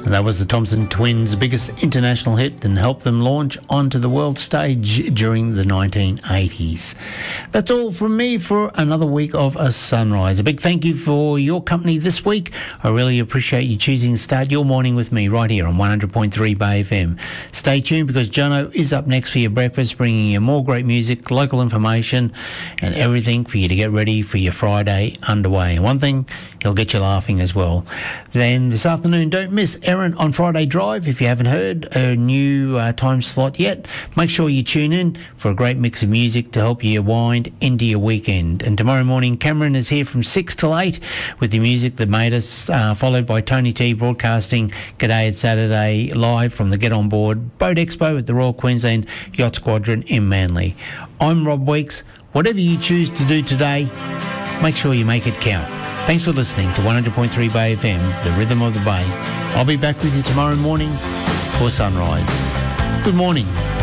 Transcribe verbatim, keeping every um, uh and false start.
And that was the Thompson Twins' biggest international hit and helped them launch onto the world stage during the nineteen eighties. That's all from me for another week of A Sunrise. A big thank you for your company this week. I really appreciate you choosing to start your morning with me right here on one hundred point three Bay F M. Stay tuned because Jono is up next for your breakfast, bringing you more great music, local information and everything for you to get ready for your Friday underway. And one thing, he'll get you laughing as well. Then this afternoon, don't miss Erin on Friday Drive. If you haven't heard a new uh, time slot yet, make sure you tune in for a great mix of music to help you wind into your weekend. And tomorrow morning, Cameron is here from six till eight with the music that made us, uh, followed by Tony T broadcasting G'day It's Saturday live from the Get On Board Boat Expo at the Royal Queensland Yacht Squadron in Manly. I'm Rob Weeks. Whatever you choose to do today, make sure you make it count. Thanks for listening to one hundred point three Bay F M, the rhythm of the Bay. I'll be back with you tomorrow morning for sunrise. Good morning.